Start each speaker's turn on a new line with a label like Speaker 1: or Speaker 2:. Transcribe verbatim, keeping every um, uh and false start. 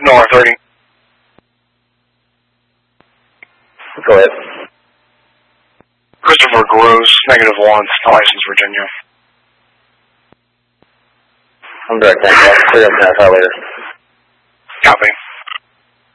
Speaker 1: No R thirty.
Speaker 2: Go ahead.
Speaker 1: Christopher Gross, negative one, license Virginia.
Speaker 2: I'm direct contact. We're going to pass out later.
Speaker 1: Copy.